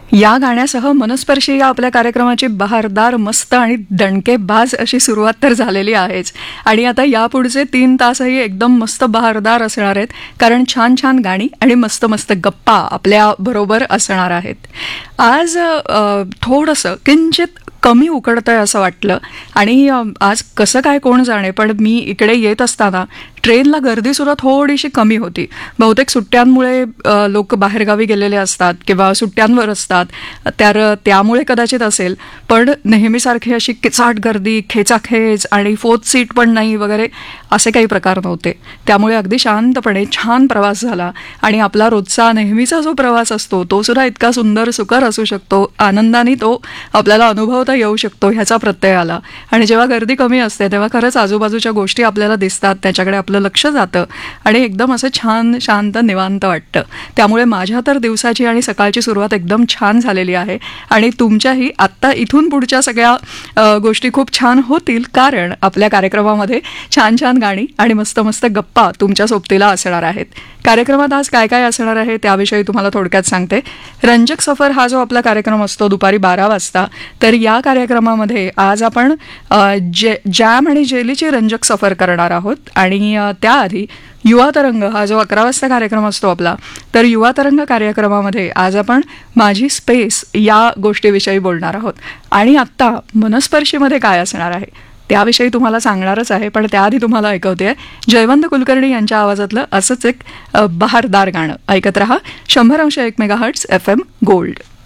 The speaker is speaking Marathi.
या गाण्यासह मनस्पर्शी या आपल्या कार्यक्रमाची बहारदार, मस्त आणि दणकेबाज अशी सुरुवात तर झालेली आहेच. आणि आता यापुढचे 3 तासही एकदम मस्त बहारदार असणार आहेत, कारण छान छान गाणी आणि मस्त मस्त गप्पा आपल्या बरोबर असणार आहेत. आज थोडंसं किंचित कमी उकडतंय असं वाटलं आणि आज कसं काय कोण जाणे, पण मी इकडे येत असताना ट्रेनला गर्दीसुद्धा थोडीशी कमी होती. बहुतेक सुट्ट्यांमुळे लोक बाहेरगावी गेलेले असतात किंवा सुट्ट्यांवर असतात, तर त्यामुळे कदाचित असेल. पण नेहमीसारखी अशी किचाट गर्दी, खेचाखेच आणि 4th सीट पण नाही वगैरे असे काही प्रकार नव्हते. त्यामुळे अगदी शांतपणे छान प्रवास झाला आणि आपला रोजचा नेहमीचा जो प्रवास असतो तो सुद्धा इतका सुंदर सुकर असू शकतो, आनंदाने तो आपल्याला अनुभवता येऊ शकतो ह्याचा प्रत्यय आला. आणि जेव्हा गर्दी कमी असते तेव्हा खरंच आजूबाजूच्या गोष्टी आपल्याला दिसतात, त्याच्याकडे आपलं लक्ष जातं आणि एकदम असं छान शांत निवांत वाटतं. त्यामुळे माझ्या तर दिवसाची आणि सकाळची सुरुवात एकदम छान झालेली आहे आणि तुमच्याही आत्ता इथून पुढच्या सगळ्या गोष्टी खूप छान होतील, कारण आपल्या कार्यक्रमामध्ये छान छान गाणी आणि मस्त मस्त गप्पा तुमच्या सोबतीला असणार आहेत. कार्यक्रमात आज काय काय असणार आहे त्याविषयी तुम्हाला थोडक्यात सांगते. रंजक सफर हा जो आपला कार्यक्रम असतो दुपारी 12 वाजता, तर या कार्यक्रमामध्ये आज आपण जॅम आणि जेलीची रंजक सफर करणार आहोत. आणि त्याआधी युवा तरंग हा जो 11 वाजता कार्यक्रम असतो आपला, तर युवा तरंग कार्यक्रमामध्ये आज आपण माझी स्पेस या गोष्टीविषयी बोलणार आहोत. आणि आत्ता मनस्पर्शीमध्ये काय असणार आहे त्याविषयी तुम्हाला सांगणारच आहे, पण त्याआधी तुम्हाला ऐकवते जयवंत कुलकर्णी यांच्या आवाजातलं असंच एक बहारदार गाणं. ऐकत रहा 100.1 मेगाहर्ट्झ FM गोल्ड.